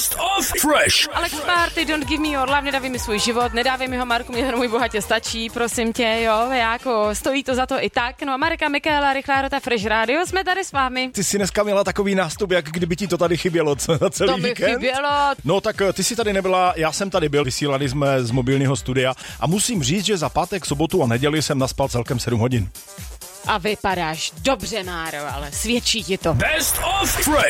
Best of Fresh. Alex Party, Don't Give Me Your Love, nedávej mi svůj život, nedávej mi ho, Marku, mě můj bohatě stačí, prosím tě, jo, jako stojí to za to i tak. No a Marka, Michaela, Rychlá rota, Fresh Radio, jsme tady s vámi. Ty jsi dneska měla takový nástup, jak kdyby ti to tady chybělo za celý To mi víkend. chybělo. No tak ty jsi tady nebyla, já jsem tady byl, vysílali jsme z mobilního studia a musím říct, že za pátek, sobotu a neděli jsem naspal celkem 7 hodin. A vypadáš dobře, Máro, ale svědčí ti to. Best of Fresh.